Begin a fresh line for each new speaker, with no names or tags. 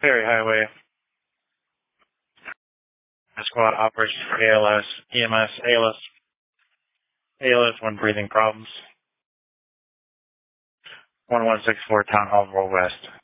Perry Highway. Squad operations for ALS, EMS, ALS when breathing problems. 1164 Town Hall, Roll West.